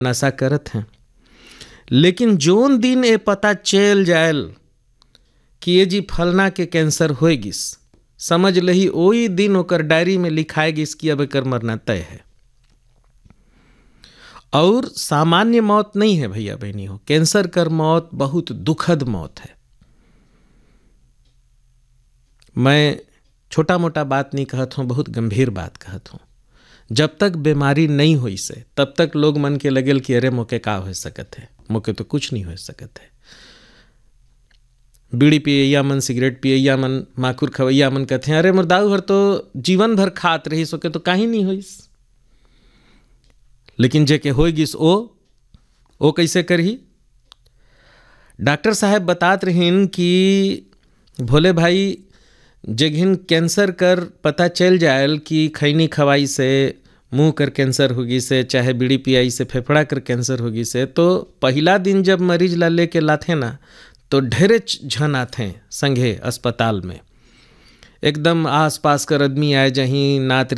नशा करत हैं, लेकिन जोन दिन ये पता चल जायल कि ये जी फलना के कैंसर हो गिस, समझ लही वही दिन ओकर डायरी में लिखाए गिस कि अब एकर मरना तय है। और सामान्य मौत नहीं है भैया बहनी हो, कैंसर कर मौत बहुत दुखद मौत है। मैं छोटा मोटा बात नहीं कहत हूँ, बहुत गंभीर बात कहत हूँ। जब तक बीमारी नहीं हुई से तब तक लोग मन के लगेल कि अरे मोके का हो सकत है, मोके तो कुछ नहीं हो सकत है। बीड़ी पियैया मन, सिगरेट पियैया मन, माखुर खवैया मन कहते हैं अरे मुर्दाऊ भर तो जीवन भर खात रही सोके तो काहे नहीं होइस। लेकिन जेके हो गिस ओ कैसे करही। डॉक्टर साहब बतात रहीन कि भोले भाई जेघिन कैंसर कर पता चल जायल कि खैनी खवाई से मुंह कर कैंसर होगी से, चाहे बीड़ी पियाई से फेफड़ा कर कैंसर होगी से, तो पहला दिन जब मरीज ला लेके लाथे ना तो ढेरे झन आथे संगे अस्पताल में। एकदम आस पास कर आदमी आए जहीं नात